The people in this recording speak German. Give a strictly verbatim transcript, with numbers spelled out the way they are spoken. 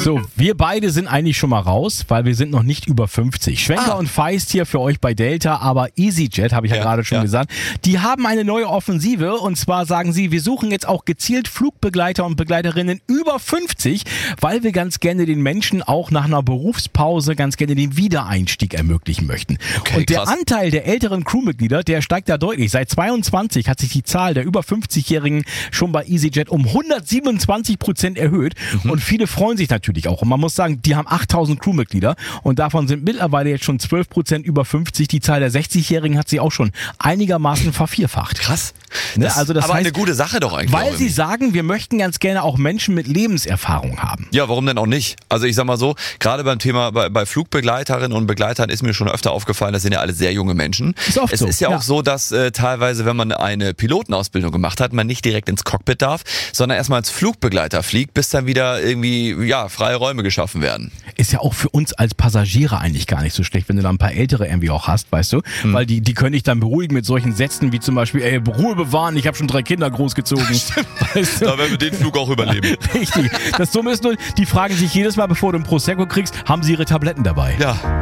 So, wir beide sind eigentlich schon mal raus, weil wir sind noch nicht über fünfzig. Schwenker Ah. und Feist hier für euch bei Delta, aber EasyJet, habe ich ja, Ja, gerade schon ja. gesagt, die haben eine neue Offensive und zwar sagen sie, wir suchen jetzt auch gezielt Flugbegleiter und Begleiterinnen über fünfzig, weil wir ganz gerne den Menschen auch nach einer Berufspause ganz gerne den Wiedereinstieg ermöglichen möchten. Okay, und der krass. Anteil der älteren Crewmitglieder, der steigt da deutlich. Seit zweiundzwanzig hat sich die Zahl der über fünfzigjährigen schon bei EasyJet um hundertsiebenundzwanzig Prozent erhöht und viele freuen sich natürlich auch. Und man muss sagen, die haben achttausend Crewmitglieder und davon sind mittlerweile jetzt schon zwölf Prozent über fünfzig. Die Zahl der sechzigjährigen hat sich auch schon einigermaßen vervierfacht. Krass. Ne? Das Also das aber heißt, eine gute Sache doch eigentlich. weil auch sie irgendwie. sagen, wir möchten ganz gerne auch Menschen mit Lebenserfahrung haben. Ja, warum denn auch nicht? Also ich sag mal so, gerade beim Thema bei, bei Flugbegleiterinnen und Begleitern ist mir schon öfter aufgefallen, das sind ja alle sehr junge Menschen. Ist oft es so, ist ja, ja. auch so, dass äh, teilweise, wenn man eine Pilotenausbildung gemacht hat, man nicht direkt ins Cockpit darf, sondern erstmal als Flugbegleiter fliegt, bis dann wieder irgendwie ja freie Räume geschaffen werden. Ist ja auch für uns als Passagiere eigentlich gar nicht so schlecht, wenn du da ein paar Ältere irgendwie auch hast, weißt du? Hm. Weil die, die können dich dann beruhigen mit solchen Sätzen wie zum Beispiel, ey, Ruhe bewahren, ich habe schon drei Kinder großgezogen. Weißt du? Da werden wir den Flug auch überleben. Richtig. Das Dumme ist nur, die fragen sich jedes Mal, bevor du ein Prosecco kriegst, haben sie ihre Tabletten dabei? Ja.